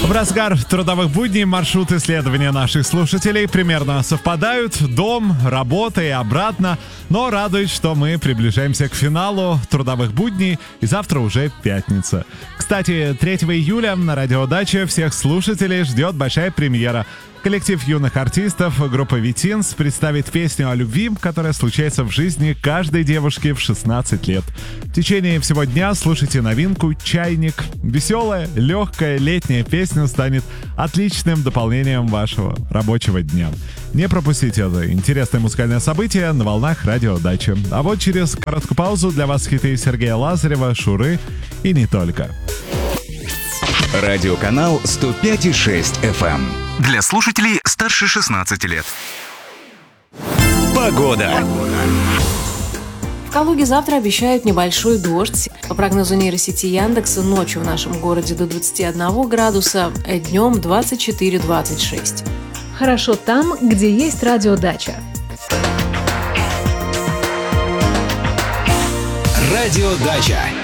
В разгар трудовых будней маршрут исследования наших слушателей примерно совпадают. Дом, работа и обратно. Но радует, что мы приближаемся к финалу трудовых будней, и завтра уже пятница. Кстати, 3 июля на Радио Дача всех слушателей ждет большая премьера. Коллектив юных артистов группы Витинс представит песню о любви, которая случается в жизни каждой девушки в 16 лет. В течение всего дня слушайте новинку «Чайник». Веселая, легкая летняя песня станет отличным дополнением вашего рабочего дня. Не пропустите это интересное музыкальное событие на волнах Радио Дача. А вот через короткую паузу для вас хиты Сергея Лазарева, Шуры и не только. Радиоканал 105,6 FM. Для слушателей старше 16 лет. Погода. В Калуге завтра обещают небольшой дождь. По прогнозу нейросети Яндекса, ночью в нашем городе до 21 градуса, а днем 24-26. Хорошо там, где есть радиодача. Радиодача.